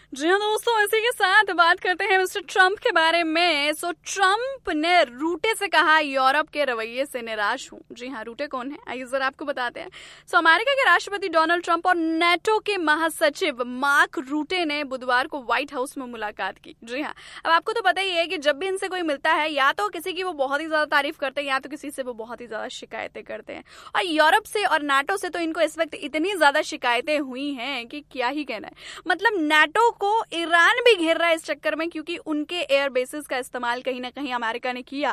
जी हाँ दोस्तों, इसी के साथ बात करते हैं मिस्टर ट्रंप के बारे में। ट्रंप ने रूटे से कहा यूरोप के रवैये से निराश हूँ। जी हाँ, रूटे कौन है आइए जरा आपको बताते हैं। अमेरिका के राष्ट्रपति डोनाल्ड ट्रंप और नेटो के महासचिव मार्क रूटे ने बुधवार को व्हाइट हाउस में मुलाकात की। जी हाँ, अब आपको तो पता ही है कि जब भी इनसे कोई मिलता है या तो किसी की वो बहुत ही ज्यादा तारीफ करते हैं या तो किसी से वो बहुत ही ज्यादा शिकायतें करते हैं। और यूरोप से और नेटो से तो इनको इस वक्त इतनी ज्यादा शिकायतें हुई हैं कि क्या ही कहना है। मतलब नेटो को ईरान भी घेर रहा है इस चक्कर में, क्योंकि उनके एयर बेसिस का इस्तेमाल कहीं ना कहीं अमेरिका ने किया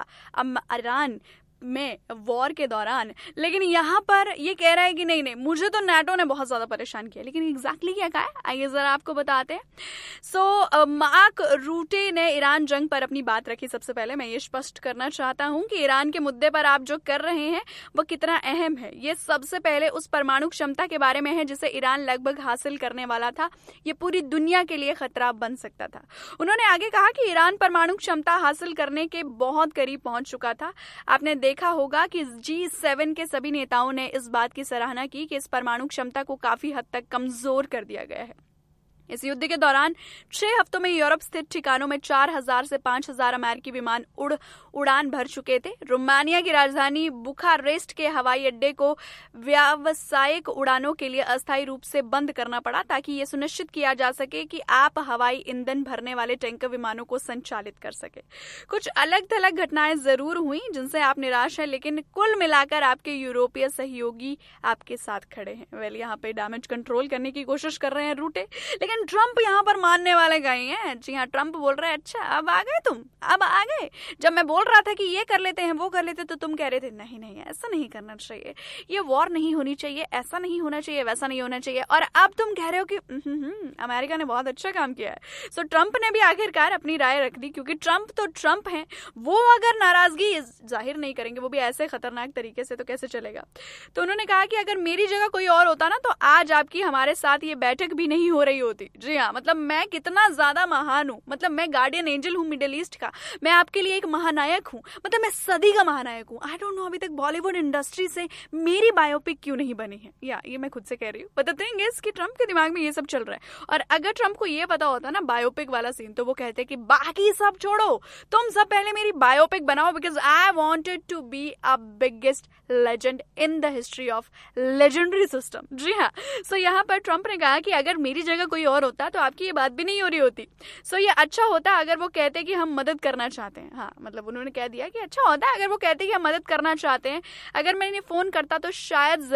ईरान में वॉर के दौरान। लेकिन यहाँ पर ये कह रहा है कि नहीं नहीं, मुझे तो नाटो ने बहुत ज्यादा परेशान किया। लेकिन एग्जैक्टली क्या कहा है आइए जरा आपको बताते हैं। मार्क रूटे ने ईरान जंग पर अपनी बात रखी। सबसे पहले मैं ये स्पष्ट करना चाहता हूँ कि ईरान के मुद्दे पर आप जो कर रहे हैं वो कितना अहम है। ये सबसे पहले उस परमाणु क्षमता के बारे में है जिसे ईरान लगभग हासिल करने वाला था। ये पूरी दुनिया के लिए खतरा बन सकता था। उन्होंने आगे कहा कि ईरान परमाणु क्षमता हासिल करने के बहुत करीब पहुंच चुका था। आपने देखा होगा कि G7 के सभी नेताओं ने इस बात की सराहना की कि इस परमाणु क्षमता को काफी हद तक कमजोर कर दिया गया है। इस युद्ध के दौरान 6 हफ्तों में यूरोप स्थित ठिकानों में 4000 से 5000 अमेरिकी विमान उड़ान भर चुके थे। रोमानिया की राजधानी बुखारेस्ट के हवाई अड्डे को व्यावसायिक उड़ानों के लिए अस्थायी रूप से बंद करना पड़ा ताकि ये सुनिश्चित किया जा सके कि आप हवाई ईंधन भरने वाले टैंकर विमानों को संचालित कर सके। कुछ अलग थलग घटनाएं जरूर हुई जिनसे आप निराश हैं, लेकिन कुल मिलाकर आपके यूरोपीय सहयोगी आपके साथ खड़े हैं। यहाँ पे डैमेज कंट्रोल करने की कोशिश कर रहे हैं रूटे, लेकिन ट्रंप यहाँ पर मानने वाले गए हैं। जी हाँ, ट्रंप बोल रहे हैं अच्छा अब आ गए तुम, अब आ गए। जब मैं बोल रहा था कि ये कर लेते हैं वो कर लेते तो तुम कह रहे थे नहीं नहीं ऐसा नहीं करना चाहिए, ये वॉर नहीं होनी चाहिए, ऐसा नहीं होना चाहिए, वैसा नहीं होना चाहिए। और अब तुम कह रहे हो कि अमेरिका ने बहुत अच्छा काम किया है। ट्रंप ने भी आखिरकार अपनी राय रख दी, क्योंकि ट्रंप तो ट्रंप हैं। वो अगर नाराजगी जाहिर नहीं करेंगे, वो भी ऐसे खतरनाक तरीके से, तो कैसे चलेगा। तो उन्होंने कहा कि अगर मेरी जगह कोई और होता ना तो आज आपकी हमारे साथ ये बैठक भी नहीं हो रही होती। जी हाँ, मतलब मैं कितना ज्यादा महान हूँ, मतलब मैं गार्डियन एंजल हूँ मिडिल ईस्ट का, मैं आपके लिए एक महानायक हूँ, मतलब मैं सदी का महानायक हूँ। आई डोंट नो अभी तक बॉलीवुड इंडस्ट्री से मेरी बायोपिक क्यों नहीं बनी है, या ये मैं खुद से कह रही हूँ। बट द थिंग इज कि ट्रंप के दिमाग में ये सब चल रहा है। और अगर ट्रंप को ये पता होता ना बायोपिक वाला सीन, तो वो कहते कि बाकी सब छोड़ो, तुम सब पहले मेरी बायोपिक बनाओ, because I wanted to be a biggest legend in the history of legendary system. जी हाँ, यहाँ पर ट्रंप ने कहा कि अगर मेरी जगह कोई और होता तो आपकी ये बात भी नहीं हो रही होती। ये अच्छा होता अगर वो कहते कि हम मदद करना चाहते हैं। हाँ, मतलब उन्होंने कह दिया कि अच्छा होता अगर वो कहते कि हम मदद करना चाहते हैं। अगर मैं इन्हें फोन करता तो शायद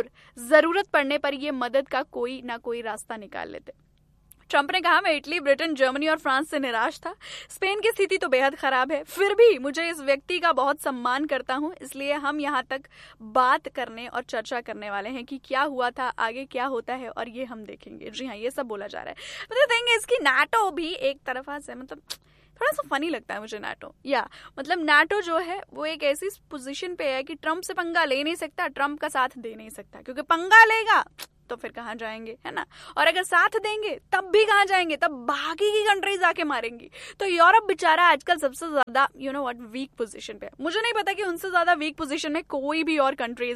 जरूरत पड़ने पर ये मदद का कोई ना कोई रास्ता निकाल लेते। ट्रंप ने कहा मैं इटली, ब्रिटेन, जर्मनी और फ्रांस से निराश था। स्पेन की स्थिति तो बेहद खराब है, फिर भी मुझे इस व्यक्ति का बहुत सम्मान करता हूं, इसलिए हम यहाँ तक बात करने और चर्चा करने वाले हैं कि क्या हुआ था, आगे क्या होता है, और ये हम देखेंगे। जी हाँ, ये सब बोला जा रहा है। मतलब देंगे इसकी नाटो भी एक तरफा से, मतलब थोड़ा सा फनी लगता है मुझे नाटो। मतलब नाटो जो है वो एक ऐसी पोजीशन पे है कि ट्रंप से पंगा ले नहीं सकता, ट्रंप का साथ दे नहीं सकता, क्योंकि पंगा लेगा तो फिर कहाँ जाएंगे, है ना। और अगर साथ देंगे तब भी कहाँ जाएंगे, तब बाकी की कंट्रीज आके मारेंगी। तो यूरोप बेचारा आजकल सबसे ज्यादा वीक पोजीशन पे है। मुझे नहीं पता कि उनसे ज्यादा वीक पोजीशन में कोई भी और कंट्री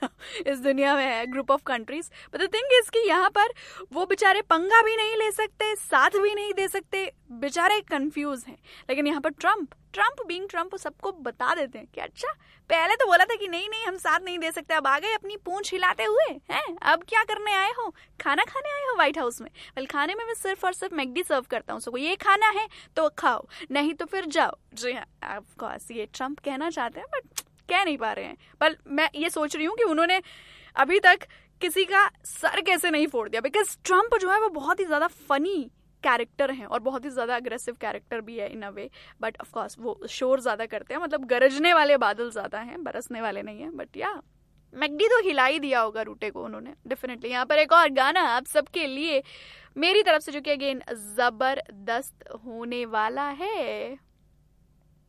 इस दुनिया में है, group of countries. But the thing is कि यहाँ पर वो बेचारे पंगा भी नहीं ले सकते, साथ भी नहीं दे सकते, बेचारे कंफ्यूज हैं। लेकिन यहाँ पर ट्रंप बीइंग ट्रंप सबको बता देते हैं कि अच्छा पहले तो बोला था कि नहीं नहीं हम साथ नहीं दे सकते, अब आ गए अपनी पूंछ हिलाते हुए हैं। अब क्या करने आए हो, खाना खाने आए हो व्हाइट हाउस में। वेल, खाने में मैं सिर्फ और सिर्फ मैकडी सर्व करता हूँ, सो ये खाना है तो खाओ, नहीं तो फिर जाओ। जी हाँ, ऑफ कोर्स ये ट्रंप कहना चाहते हैं बट कह नहीं पा रहे हैं। पर मैं ये सोच रही हूँ कि उन्होंने अभी तक किसी का सर कैसे नहीं फोड़ दिया, बिकॉज ट्रंप जो है वो बहुत ही ज्यादा फनी कैरेक्टर हैं और बहुत ही ज्यादा अग्रेसिव कैरेक्टर भी है इन अ वे। बट ऑफ कोर्स वो शोर ज्यादा करते हैं, मतलब गरजने वाले बादल ज्यादा हैं, बरसने वाले नहीं है। बट मैकडी तो हिला ही दिया होगा रूटे को उन्होंने डेफिनेटली। यहाँ पर एक और गाना आप सबके लिए मेरी तरफ से, जो कि अगेन जबरदस्त होने वाला है।